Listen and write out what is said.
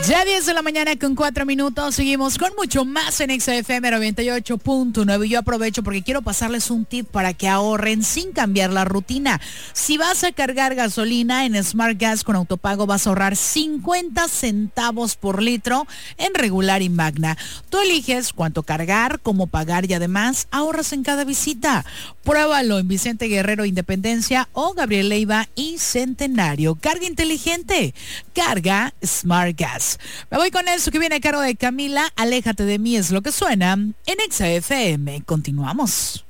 Ya 10 de la mañana con 4 minutos. Seguimos con mucho más en XFM 98.9. Yo aprovecho porque quiero pasarles un tip para que ahorren sin cambiar la rutina. Si vas a cargar gasolina en Smart Gas con autopago, vas a ahorrar 50 centavos por litro en regular y magna. Tú eliges cuánto cargar, cómo pagar y además ahorras en cada visita. Pruébalo en Vicente Guerrero Independencia o Gabriel Leiva y Centenario. Carga inteligente. Carga Smart Gas. Me voy con eso que viene a cargo de Camila. Aléjate de mí es lo que suena en XFM. Continuamos.